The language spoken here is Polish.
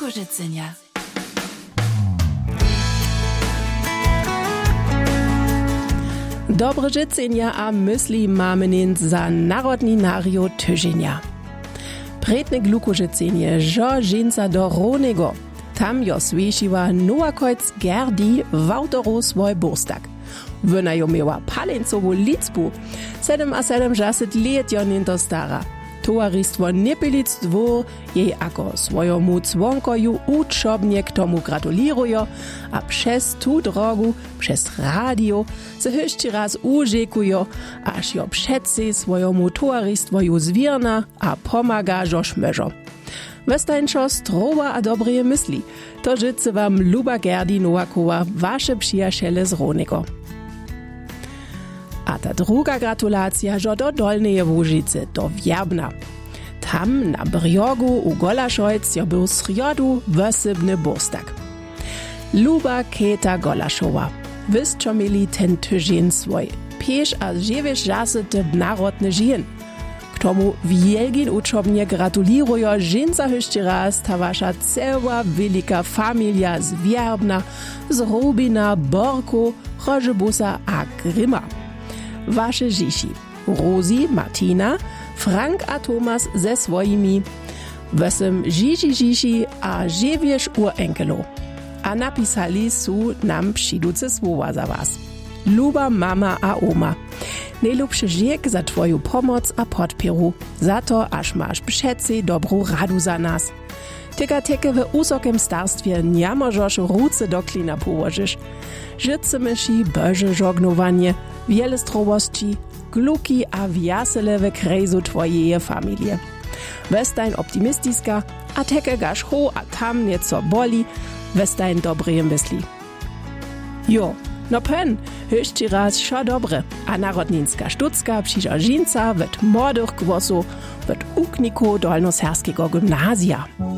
życzenia. Dobre życzenia a myśli mamy nin za narodni nario tydzienia. Predne gluku życzenie, że żinca do Ronego. Tam jo słyšiła Nowakojc Gerdi w autoru swój bostak. Wona jo miała palencową liczbu. 77 lat jo nin to stara. Towarystwo Niepilic dwór jej ako swojemu członkoju uczobnie k tomu gratulują, a przez tu drogu, przez radio, se jeszcze raz użekują, aż jo przedsi swojemu towarystwoju zwierna a pomaga, żoż meżo. Westańczo strowa a dobrie myśli, to życzy wam Luba Gerdi Nowakowa, wasze przyjaciele z Ronego. A ta druga gratulacja, że do Dolneje Łużyce, do Wierbna. Tam na brjogu u Golaszojc jo był srjodu wosebny bostak. Luba Keta Golaszowa. Wysczo mieli ten tydzień swój. Piesz a żywiesz żasy te narodne žien. K tomu wielgin uczobnie gratulują żinca jeszcze raz ta wasza cała wielka familia z Wierbna, z Rubina, Borku, Chorzebusa a Gryma. Wasze dzieci, Rosi, Martina, Frank a Tomas ze swoimi, wesem dzieci a dziewięć urenkelów. A napisali su nam przyduce słowa za was. Luba mama a oma, najlepszy dzięk za twoją pomoc a podpieru, za to, aż masz przecie dobrą radu za nas. Tyka w usokim starstwie nie możesz ruce do klina położysz. Życzymy ci boże żognowanie, wiele zdrowości, gluki a wiasele w krejzu twojej familii. Westań optymistiska, a teke gasz ho a tam nieco boli, westań dobrej myśli. Jo, no pen, jeszcze raz szo dobre, a narodninska sztucka przyjdzie żinca wet młodych głosów wet ukniku Dolnoserskiego gimnazja.